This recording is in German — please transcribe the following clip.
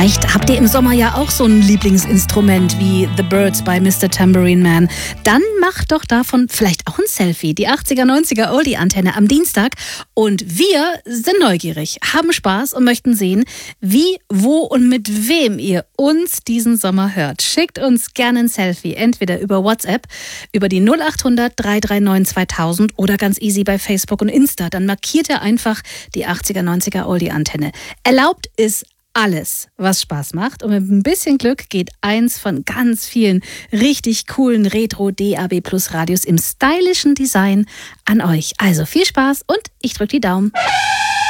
Vielleicht habt ihr im Sommer ja auch so ein Lieblingsinstrument wie The Byrds bei Mr. Tambourine Man. Dann macht doch davon vielleicht auch ein Selfie. Die 80er, 90er Oldie-Antenne am Dienstag. Und wir sind neugierig, haben Spaß und möchten sehen, wie, wo und mit wem ihr uns diesen Sommer hört. Schickt uns gerne ein Selfie, entweder über WhatsApp, über die 0800 339 2000 oder ganz easy bei Facebook und Insta. Dann markiert ihr einfach die 80er, 90er Oldie-Antenne. Erlaubt ist alles, was Spaß macht. Und mit ein bisschen Glück geht eins von ganz vielen richtig coolen Retro DAB Plus Radios im stylischen Design an euch. Also viel Spaß und ich drücke die Daumen.